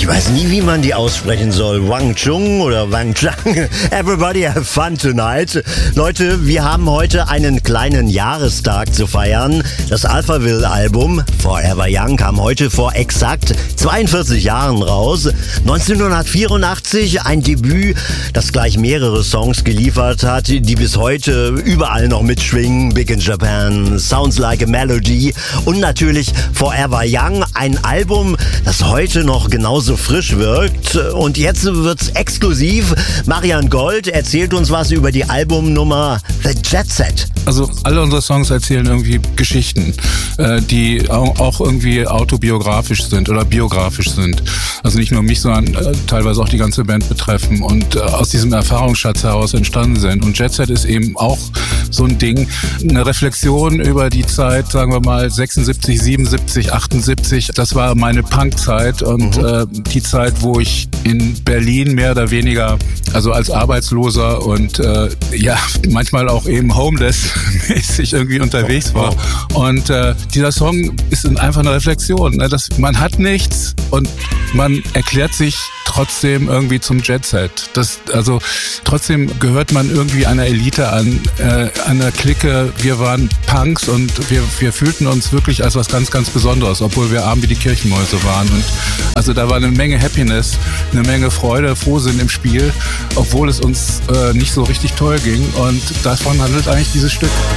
Ich weiß nie, wie man die aussprechen soll. Wang Chung oder Wang Chang. Everybody have fun tonight. Leute, wir haben heute einen kleinen Jahrestag zu feiern. Das Alphaville-Album Forever Young kam heute vor exakt 42 Jahren raus. 1984 ein Debüt, das gleich mehrere Songs geliefert hat, die bis heute überall noch mitschwingen. Big in Japan, Sounds Like a Melody und natürlich Forever Young, ein Album, das heute noch genauso frisch wirkt. Und jetzt wird's exklusiv. Marian Gold erzählt uns was über die Albumnummer The Jet Set. Also alle unsere Songs erzählen irgendwie Geschichten, die auch irgendwie autobiografisch sind oder biografisch sind. Also nicht nur mich, sondern teilweise auch die ganze Band betreffen und aus diesem Erfahrungsschatz heraus entstanden sind. Und Jet Set ist eben auch so ein Ding, eine Reflexion über die Zeit, sagen wir mal 76, 77, 78. Das war meine Punkzeit und die Zeit, wo ich in Berlin mehr oder weniger, also als Arbeitsloser und manchmal auch eben homeless-mäßig irgendwie unterwegs war. Und dieser Song ist einfach eine Reflexion, ne? Man hat nichts und man erklärt sich trotzdem irgendwie zum Jet-Set. Also trotzdem gehört man irgendwie einer Elite an, einer Clique. Wir waren Punks und wir fühlten uns wirklich als was ganz, ganz Besonderes, obwohl wir arm wie die Kirchenmäuse waren. Und also da war eine Menge Happiness, eine Menge Freude, Frohsinn im Spiel, obwohl es uns nicht so richtig toll ging. Und davon handelt eigentlich dieses Stück.